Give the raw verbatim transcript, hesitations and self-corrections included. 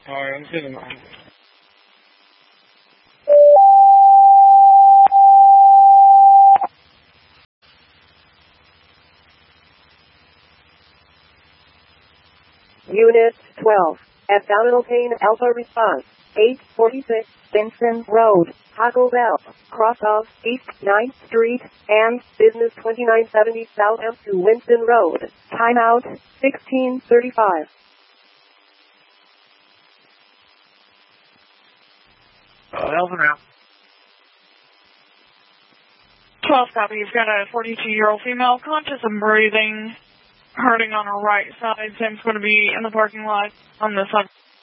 Alright, I'm sitting on. Unit twelve. Abdominal pain alpha response. eight forty-six Vincent Road, Taco Bell, cross of East ninth Street, and Business twenty-nine seventy South M to Winston Road. Timeout, sixteen thirty-five. Uh, Elvin out. twelve copy. You've got a forty-two-year-old female, conscious and breathing, hurting on her right side. Sam's going to be in the parking lot on the side.